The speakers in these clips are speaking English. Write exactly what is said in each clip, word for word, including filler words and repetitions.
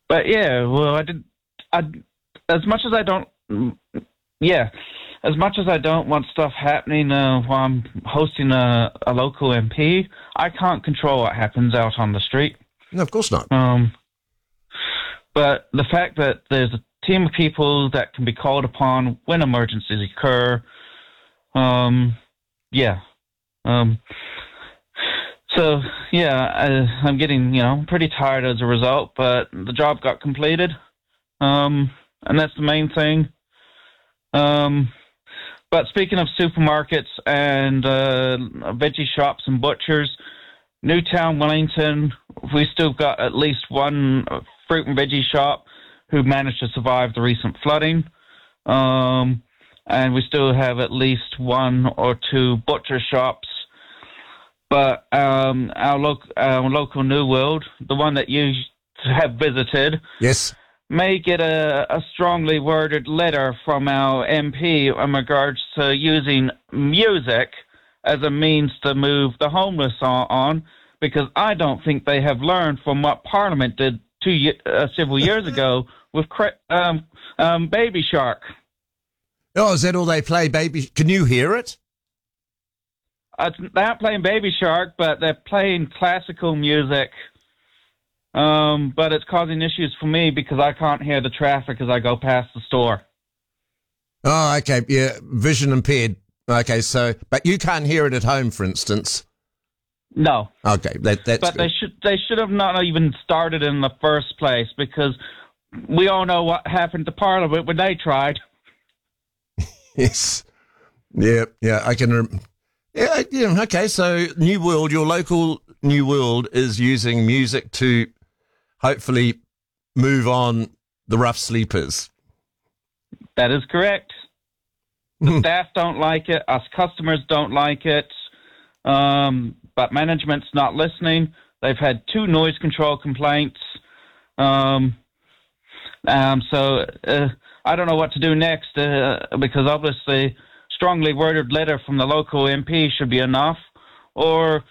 but yeah, well, I did. I as much as I don't, yeah, as much as I don't want stuff happening uh, while I'm hosting a, a local M P, I can't control what happens out on the street. No, of course not. Um, but the fact that there's a team of people that can be called upon when emergencies occur, um, yeah. Um, so, yeah, I, I'm getting, you know, pretty tired as a result, but the job got completed, um, and that's the main thing. Um, but speaking of supermarkets and uh, veggie shops and butchers, Newtown, Wellington, we still got at least one fruit and veggie shop who managed to survive the recent flooding. Um, and we still have at least one or two butcher shops. But um, our, lo- our local New World, the one that you have visited, yes, may get a, a strongly worded letter from our M P in regards to using music as a means to move the homeless on, on because I don't think they have learned from what Parliament did two uh, several years ago with um, um, Baby Shark. Oh, is that all they play, Baby? Can you hear it? Uh, they're not playing Baby Shark, but they're playing classical music. Um, but it's causing issues for me because I can't hear the traffic as I go past the store. Oh, okay. Yeah, vision impaired. Okay, so, but you can't hear it at home, for instance. No. Okay, that, that's But good. they should they should have not even started in the first place because we all know what happened to Parliament when they tried. Yes. Yeah, yeah, I can... Rem- yeah, yeah, okay, so New World, your local New World is using music to hopefully move on the rough sleepers. That is correct. The staff don't like it. Us customers don't like it. Um, but management's not listening. They've had two noise control complaints. Um, um, so uh, I don't know what to do next uh, because obviously strongly worded letter from the local M P should be enough. Or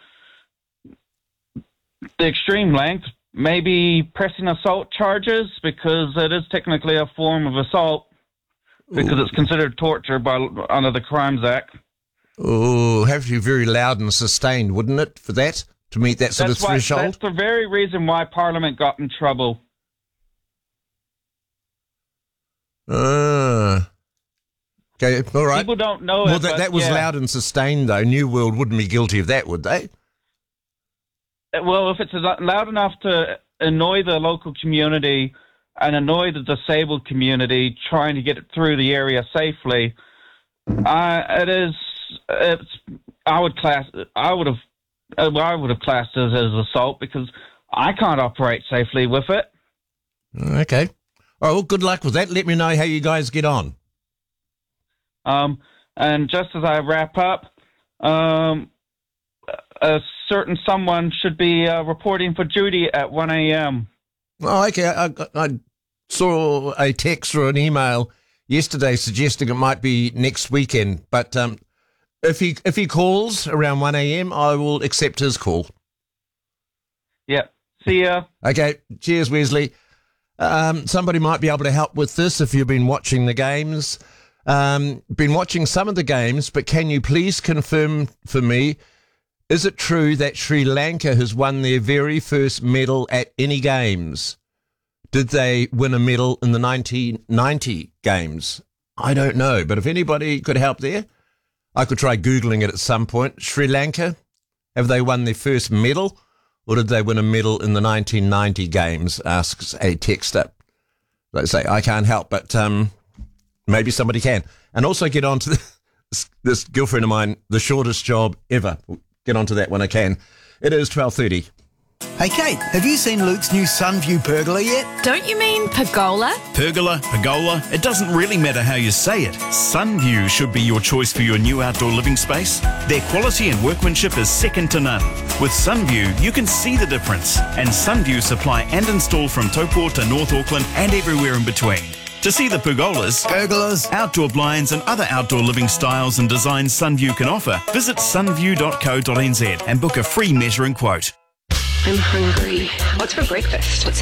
the extreme length, maybe pressing assault charges because it is technically a form of assault. Because it's considered torture by under the Crimes Act. Oh, have to be very loud and sustained, wouldn't it, for that, to meet that sort that's of why, threshold? That's the very reason why Parliament got in trouble. Ah. Okay, all right. People don't know well, it, that, but, that was yeah. loud and sustained, though. New World wouldn't be guilty of that, would they? Well, if it's loud enough to annoy the local community and annoy the disabled community trying to get it through the area safely, uh, it is. It's. I would class. I would have. Uh, I would have classed it as assault because I can't operate safely with it. Okay. All right. Well, good luck with that. Let me know how you guys get on. Um, and just as I wrap up, um, a certain someone should be uh, reporting for duty at one a.m. Oh, okay. I, I saw a text or an email yesterday suggesting it might be next weekend. But um, if he if he calls around one a.m., I will accept his call. Yep. See ya. Okay. Cheers, Wesley. Um, somebody might be able to help with this if you've been watching the games. Um, been watching some of the games, but can you please confirm for me, is it true that Sri Lanka has won their very first medal at any games? Did they win a medal in the nineteen ninety games? I don't know, but if anybody could help there, I could try Googling it at some point. Sri Lanka, have they won their first medal, or did they win a medal in the nineteen ninety games, asks a texter. They say, I can't help, but um, maybe somebody can. And also get on to this, this girlfriend of mine, the shortest job ever. Get onto that when I can. It is twelve thirty. Hey, Kate, have you seen Luke's new Sunview pergola yet? Don't you mean pergola? Pergola, pergola, it doesn't really matter how you say it. Sunview should be your choice for your new outdoor living space. Their quality and workmanship is second to none. With Sunview, you can see the difference. And Sunview supply and install from Taupo to North Auckland and everywhere in between. To see the pergolas, Pergolas, outdoor blinds and other outdoor living styles and designs Sunview can offer, visit sunview dot co dot n z and book a free measuring quote. I'm hungry. What's for breakfast? What's